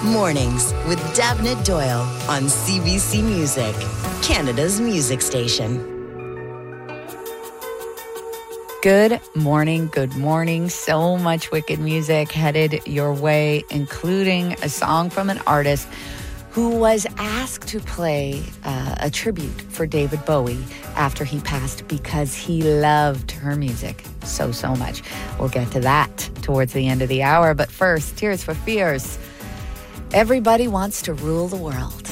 Mornings with Davnit Doyle on CBC Music, Canada's music station. Good morning. So much wicked music headed your way, including a song from an artist who was asked to play a tribute for David Bowie after he passed because he loved her music so much. We'll get to that towards the end of the hour. But first, Tears for Fears. Everybody wants to rule the world.